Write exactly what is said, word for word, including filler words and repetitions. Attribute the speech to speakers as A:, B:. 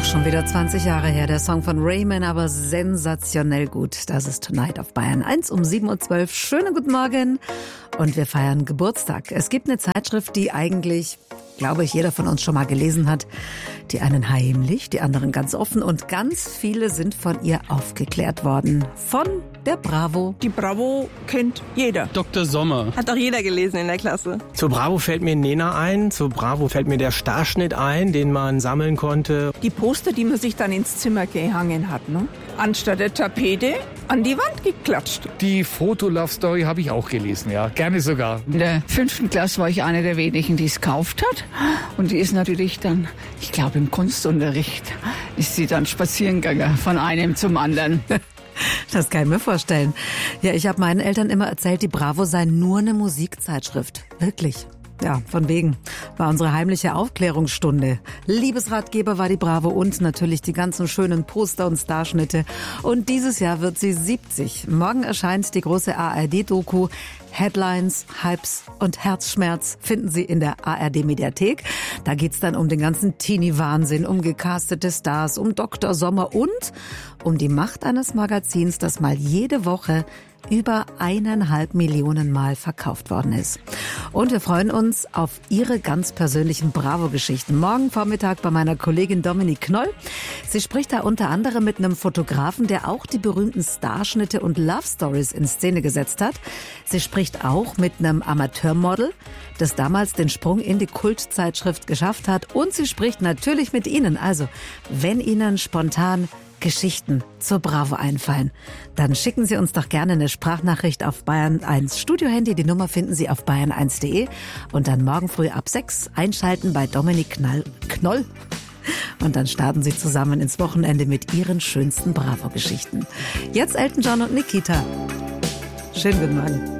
A: Schon wieder zwanzig Jahre her, der Song von Raymond, aber sensationell gut. Das ist Tonight auf Bayern eins um sieben Uhr zwölf. Schönen guten Morgen und wir feiern Geburtstag. Es gibt eine Zeitschrift, die eigentlich, glaube ich, jeder von uns schon mal gelesen hat. Die einen heimlich, die anderen ganz offen und ganz viele sind von ihr aufgeklärt worden. Von der Bravo.
B: Die Bravo kennt jeder.
C: Doktor Sommer.
B: Hat doch jeder gelesen in der Klasse.
D: Zur Bravo fällt mir Nena ein, zur Bravo fällt mir der Starschnitt ein, den man sammeln konnte.
B: Die Poster, die man sich dann ins Zimmer gehangen hat, ne? Anstatt der Tapete an die Wand geklatscht.
E: Die Foto-Love-Story habe ich auch gelesen, ja, gerne sogar.
F: In der fünften Klasse war ich eine der wenigen, die es gekauft hat. Und die ist natürlich dann, ich glaube im Kunstunterricht, ist sie dann spazieren gegangen von einem zum anderen.
A: Das kann ich mir vorstellen. Ja, ich habe meinen Eltern immer erzählt, die Bravo sei nur eine Musikzeitschrift. Wirklich. Ja, von wegen. War unsere heimliche Aufklärungsstunde. Liebesratgeber war die Bravo und natürlich die ganzen schönen Poster und Starschnitte. Und dieses Jahr wird sie siebzig. Morgen erscheint die große A R D-Doku Headlines, Hypes und Herzschmerz finden Sie in der A R D-Mediathek. Da geht's dann um den ganzen Teenie-Wahnsinn, um gecastete Stars, um Doktor Sommer und um die Macht eines Magazins, das mal jede Woche über eineinhalb Millionen Mal verkauft worden ist. Und wir freuen uns auf Ihre ganz persönlichen Bravo-Geschichten. Morgen Vormittag bei meiner Kollegin Dominique Knoll. Sie spricht da unter anderem mit einem Fotografen, der auch die berühmten Starschnitte und Love Stories in Szene gesetzt hat. Sie spricht auch mit einem Amateurmodel, das damals den Sprung in die Kultzeitschrift geschafft hat. Und sie spricht natürlich mit Ihnen. Also, wenn Ihnen spontan Geschichten zur Bravo einfallen, dann schicken Sie uns doch gerne eine Sprachnachricht auf Bayern eins Studiohandy. Die Nummer finden Sie auf bayern eins punkt de und dann morgen früh ab sechs einschalten bei Dominique Knall, Knoll. Und dann starten Sie zusammen ins Wochenende mit Ihren schönsten Bravo-Geschichten. Jetzt Elton John und Nikita. Schönen guten Morgen.